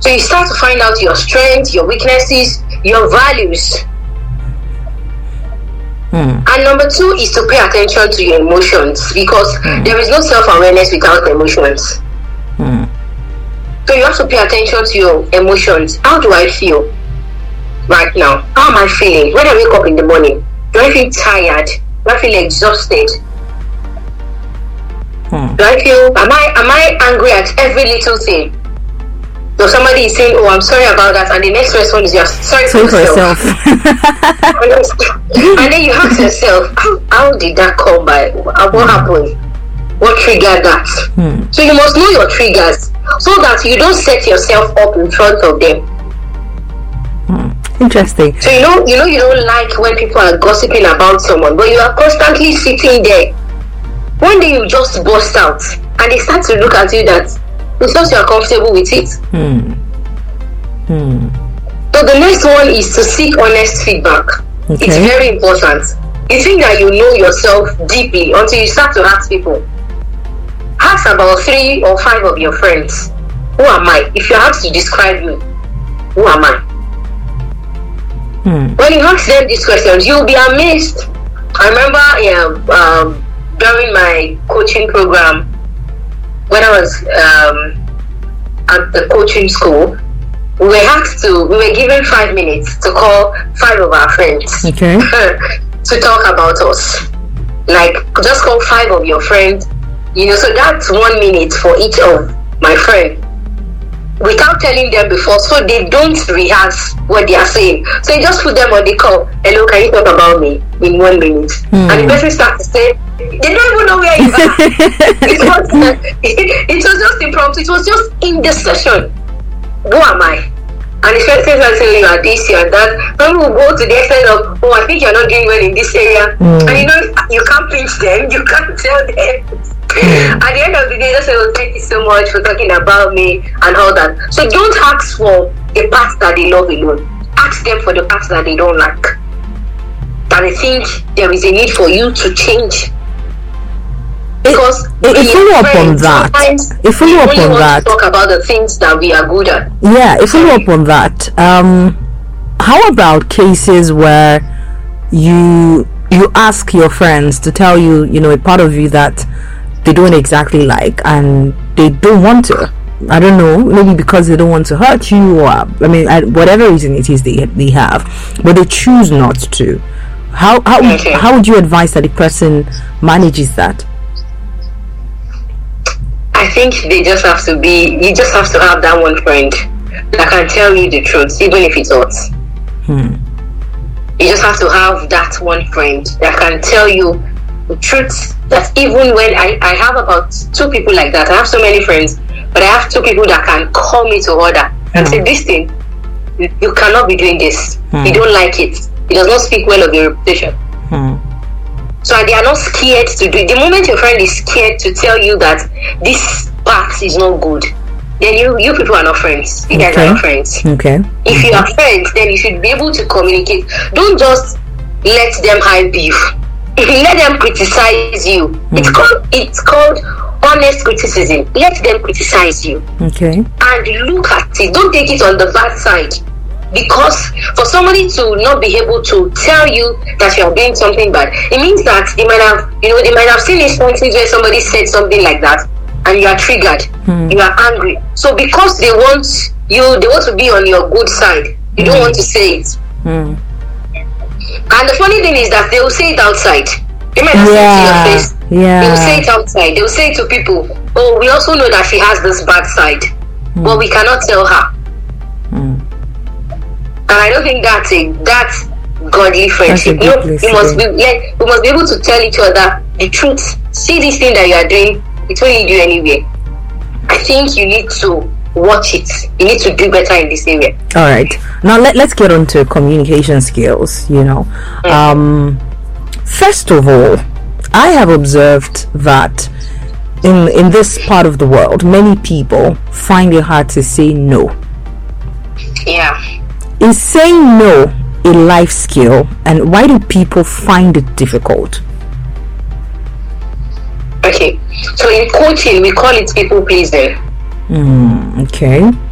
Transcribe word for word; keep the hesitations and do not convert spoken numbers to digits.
So you start to find out your strengths, your weaknesses, your values. Hmm. And number two is to pay attention to your emotions, because Hmm. there is no self-awareness without emotions. Hmm. So you have to pay attention to your emotions. How do I feel right now? How am I feeling? When I wake up in the morning, do I feel tired? Do I feel exhausted? Hmm. Do I feel, am I am I angry at every little thing? So somebody is saying, oh, I'm sorry about that, and the next response is, you're sorry, Sorry for for yourself. yourself. And then you ask yourself, how, how did that come by? What happened? What triggered that? Hmm. So you must know your triggers, so that you don't set yourself up in front of them. Hmm. Interesting. So you know, you know, you don't like when people are gossiping about someone, but you are constantly sitting there. One day you just burst out, and they start to look at you that because you are comfortable with it. Hmm. Hmm. So the next one is to seek honest feedback. Okay. It's very important. You think that you know yourself deeply until you start to ask people. Ask about three or five of your friends. Who am I? If you have to describe me, who am I? Hmm. When you ask them these questions, you'll be amazed. I remember yeah, um, during my coaching program, when I was um, at the coaching school, we were asked to, we were given five minutes to call five of our friends Okay. to talk about us. Like, just call five of your friends, you know, so that's one minute for each of my friends, without telling them before, so they don't rehearse what they are saying. So you just put them on the call. Hello, can you talk about me in one minute? Hmm. And the person starts to say, they don't even know where you are. it, was, it, it was just impromptu. It was just in the session. Who am I? And the person is saying, you are this, you are that. Some will go to the extent of, oh, I think you're not doing well in this area. Hmm. And you know, you can't pinch them, you can't tell them. At the end of the day, just say, oh, thank you so much for talking about me and all that. So don't ask for the parts that they love alone. Ask them for the parts that they don't like. And I think there is a need for you to change. Because If being follow up on friends, that, sometimes if follow we up only on want that, to talk about the things that we are good at. yeah, if follow up on that, um, how about cases where you you ask your friends to tell you, you know, a part of you that they don't exactly like, and they don't want to. I don't know, maybe because they don't want to hurt you, or I mean, I, whatever reason it is they they have, but they choose not to. How how Okay. how would you advise that the person manages that? I think they just have to be, you just have to have that one friend that can tell you the truth, even if it's hurts. Hmm. You just have to have that one friend that can tell you the truth. That even when I, I have about two people like that, I have so many friends, but I have two people that can call me to order and say, this thing, you, you cannot be doing this. Hmm. You don't like it. It does not speak well of your reputation. Hmm. So they are not scared to do it. The moment your friend is scared to tell you that this part is not good, then you you people are not friends. You guys Okay. are not friends. Okay. If you are friends, then you should be able to communicate. Don't just let them hype you. Let them criticize you. Mm. It's called it's called honest criticism. Let them criticize you Okay. and look at it. Don't take it on the bad side. Because for somebody to not be able to tell you that you are doing something bad, it means that they might have, you know, they might have seen instances where somebody said something like that, and you are triggered, Hmm. you are angry. So because they want you, they want to be on your good side, you don't want to say it. Hmm. And the funny thing is that they will say it outside. They might not say it to your Yeah. face. They will say Yeah. it outside. They will say it to people. Oh, we also know that she has this bad side, but we cannot tell her. Hmm. And I don't think that's a that's godly friendship. good No, place we to must be. be like, we must be able to tell each other the truth. See this thing that you are doing, it won't lead you anywhere. I think you need to watch it. You need to do better in this area. All right. Now let, let's get on to communication skills, you know. Um, first of all, I have observed that in in this part of the world, many people find it hard to say no. Yeah. Is saying no a life skill, and why do people find it difficult? Okay. So in coaching, we call it people pleasing. Mm, okay.